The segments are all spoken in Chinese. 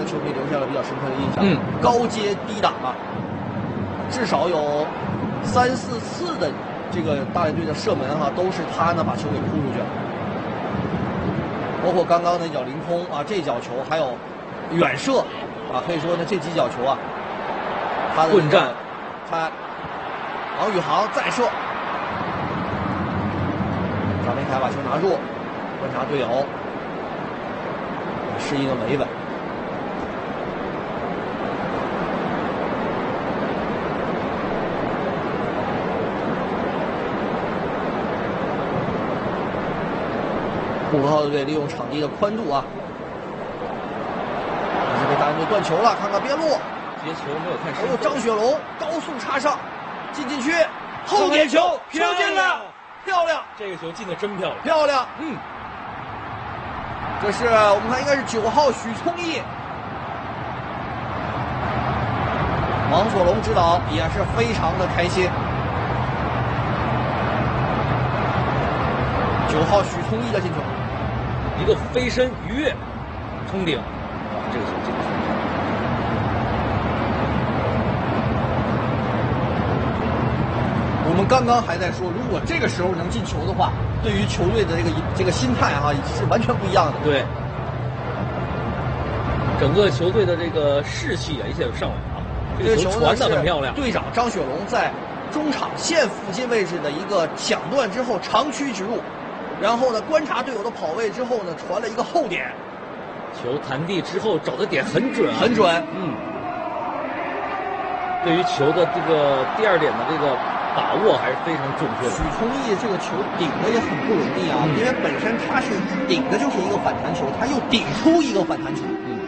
球迷留下了比较深刻的印象。高接低打啊，至少有3、4次的这个大连队的射门哈，都是他呢把球给扑出去了。包括刚刚那脚凌空啊，这脚球还有远射啊，可以说呢这几脚球啊，他的混战， 他王宇航再射，张明凯把球拿住，观察队友，是一个维稳。呼和浩特队利用场地的宽度啊，这是被大连队断球了，看看边路接球没有看身。 张雪龙高速插上，进禁区，后点球拼进了，漂亮！ 这个球进的真漂亮， 漂亮。这是我们看应该是9号许聪毅，王索龙指导也是非常的开心。9号许聪毅的进球， 一个飞身鱼跃冲顶，这个球进的。 我们刚刚还在说，如果这个时候能进球的话，对于球队的这个心态哈，是完全不一样的。 对，整个球队的这个士气啊，一下就上来了啊！这个球传得很漂亮。 队长张雪龙在中场线附近位置的一个抢断之后长驱直入，然后呢观察队友的跑位之后呢，传了一个后点， 球弹地之后找的点很准， 很准。 对于球的这个第二点的这个把握还是非常准确的。 许聪毅这个球顶的也很不容易啊，因为本身他是顶的就是一个反弹球，他又顶出一个反弹球。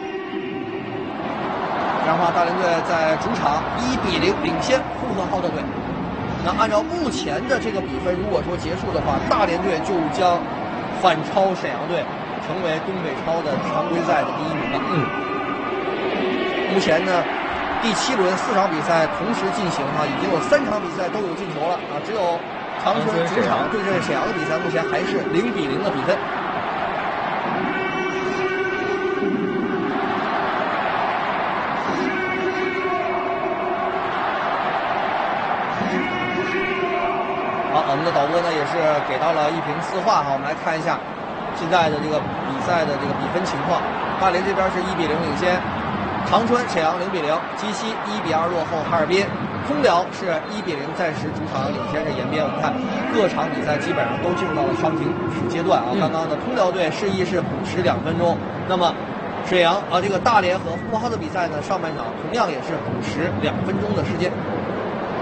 这样的话，大连队在主场1-0领先呼和浩特队。那按照目前的这个比分，如果说结束的话，大连队就将反超沈阳队，成为东北超的常规赛的第1名了。目前呢，第7轮4场比赛同时进行啊，已经有3场比赛都有进球了啊，只有长春主场对阵沈阳的比赛，目前还是0-0的比分。好，我们的导播呢也是给到了1平4话哈，我们来看一下现在的这个比赛的这个比分情况。大连这边是1-0领先。长春、沈阳0-0，鸡西1-2落后哈尔滨，通辽是1-0暂时主场领先着延边。我们看各场比赛基本上都进入到了伤停补时阶段啊。刚刚的通辽队示意是补时2分钟，那么沈阳啊这个大连和呼和浩特比赛呢，上半场同样也是补时2分钟的时间。